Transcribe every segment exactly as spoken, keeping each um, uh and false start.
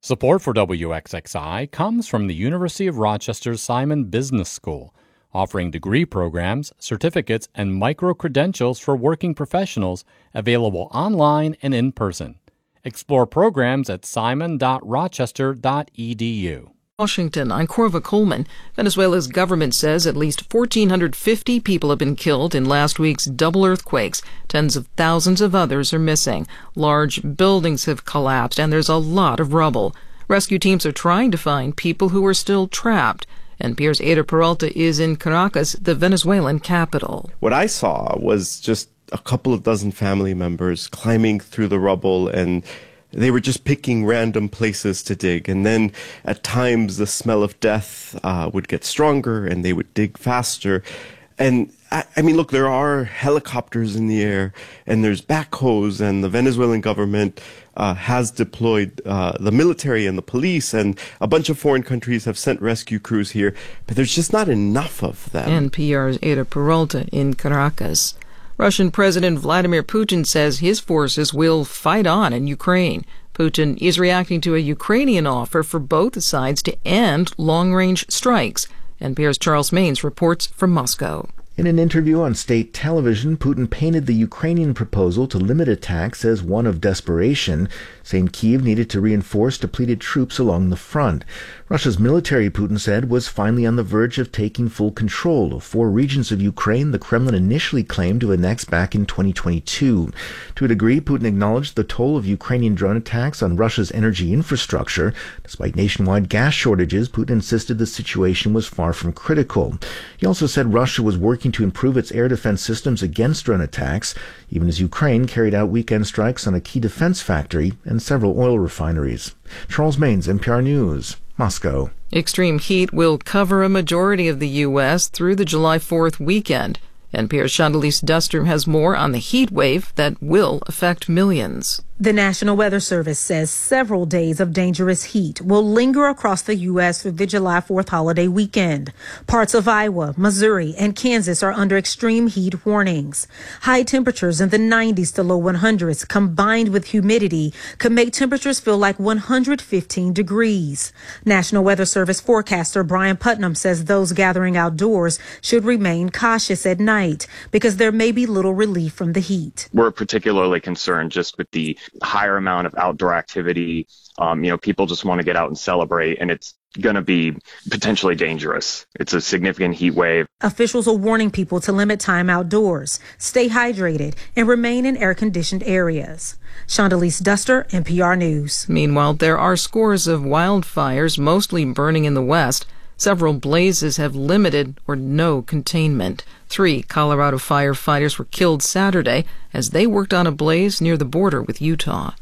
Support for W X X I comes from the University of Rochester's Simon Business School, offering degree programs, certificates, and micro-credentials for working professionals available online and in person. Explore programs at simon dot rochester dot e d u. Washington, I'm Corva Coleman. Venezuela's government says at least one thousand four hundred fifty people have been killed in last week's double earthquakes. Tens of thousands of others are missing. Large buildings have collapsed, and there's a lot of rubble. Rescue teams are trying to find people who are still trapped. N P R's Ada Peralta is in Caracas, the Venezuelan capital. What I saw was just a couple of dozen family members climbing through the rubble, and they were just picking random places to dig. And then at times the smell of death uh, would get stronger and they would dig faster. And I, I mean, look, there are helicopters in the air and there's backhoes, and the Venezuelan government uh, has deployed uh, the military and the police, and a bunch of foreign countries have sent rescue crews here, but there's just not enough of them. N P R's Ada Peralta in Caracas. Russian President Vladimir Putin says his forces will fight on in Ukraine. Putin is reacting to a Ukrainian offer for both sides to end long-range strikes. N P R's Charles Maines reports from Moscow. In an interview on state television, Putin painted the Ukrainian proposal to limit attacks as one of desperation, saying Kyiv needed to reinforce depleted troops along the front. Russia's military, Putin said, was finally on the verge of taking full control of four regions of Ukraine the Kremlin initially claimed to annex back in twenty twenty-two. To a degree, Putin acknowledged the toll of Ukrainian drone attacks on Russia's energy infrastructure. Despite nationwide gas shortages, Putin insisted the situation was far from critical. He also said Russia was working to improve its air defense systems against drone attacks, even as Ukraine carried out weekend strikes on a key defense factory and several oil refineries. Charles Maines, N P R News, Moscow. Extreme heat will cover a majority of the U S through the July fourth weekend. N P R's Chandalise Duster has more on the heat wave that will affect millions. The National Weather Service says several days of dangerous heat will linger across the U S through the July fourth holiday weekend. Parts of Iowa, Missouri, and Kansas are under extreme heat warnings. High temperatures in the nineties to low one hundreds combined with humidity could make temperatures feel like one hundred fifteen degrees. National Weather Service forecaster Brian Putnam says those gathering outdoors should remain cautious at night because there may be little relief from the heat. We're particularly concerned just with the higher amount of outdoor activity. Um, you know, people just want to get out and celebrate, and it's going to be potentially dangerous. It's a significant heat wave. Officials are warning people to limit time outdoors, stay hydrated, and remain in air-conditioned areas. Chandalise Duster, N P R News. Meanwhile, there are scores of wildfires, mostly burning in the west. Several blazes have limited or no containment. Three Colorado firefighters were killed Saturday as they worked on a blaze near the border with Utah.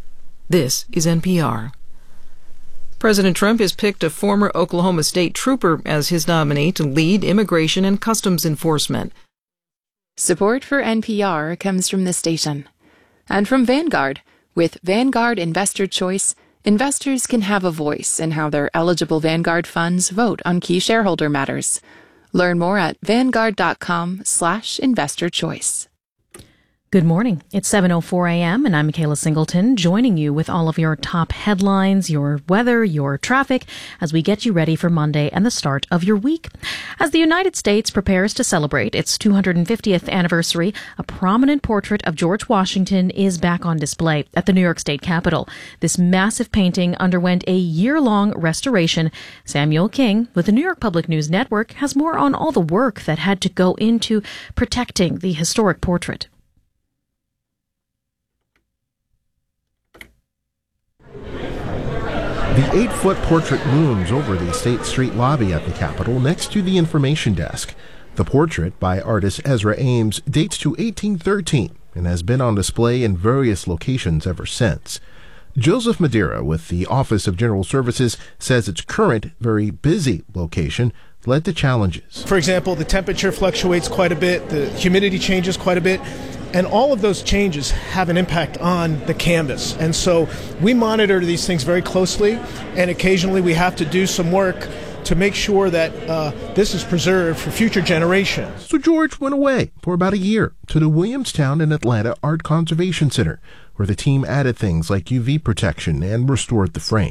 This is N P R. President Trump has picked a former Oklahoma State trooper as his nominee to lead immigration and customs enforcement. Support for N P R comes from the station and from Vanguard. With Vanguard Investor Choice, investors can have a voice in how their eligible Vanguard funds vote on key shareholder matters. Learn more at vanguard.com slash investor choice. Good morning. It's seven oh four a.m. and I'm Michaela Singleton, joining you with all of your top headlines, your weather, your traffic, as we get you ready for Monday and the start of your week. As the United States prepares to celebrate its two hundred fiftieth anniversary, a prominent portrait of George Washington is back on display at the New York State Capitol. This massive painting underwent a year-long restoration. Samuel King, with the New York Public News Network, has more on all the work that had to go into protecting the historic portrait. The eight-foot portrait looms over the State Street lobby at the Capitol next to the information desk. The portrait, by artist Ezra Ames, dates to eighteen thirteen and has been on display in various locations ever since. Joseph Madeira with the Office of General Services says its current, very busy location led to challenges. For example, the temperature fluctuates quite a bit, the humidity changes quite a bit, and all of those changes have an impact on the canvas. And so we monitor these things very closely, and occasionally we have to do some work to make sure that uh, this is preserved for future generations. So George went away for about a year to the Williamstown and Atlanta Art Conservation Center, where the team added things like U V protection and restored the frame.